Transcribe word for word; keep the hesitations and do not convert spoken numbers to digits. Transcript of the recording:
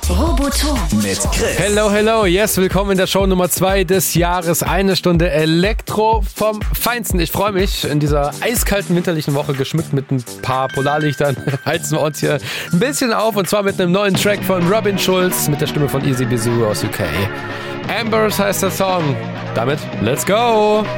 Roboton mit Chris. Hello, hello, yes, willkommen in der Show Nummer zwei des Jahres. Eine Stunde Elektro vom Feinsten. Ich freue mich, in dieser eiskalten winterlichen Woche geschmückt mit ein paar Polarlichtern heizen wir uns hier ein bisschen auf, und zwar mit einem neuen Track von Robin Schulz mit der Stimme von Easy Bizou aus U K. Ambers heißt der Song. Damit, let's go!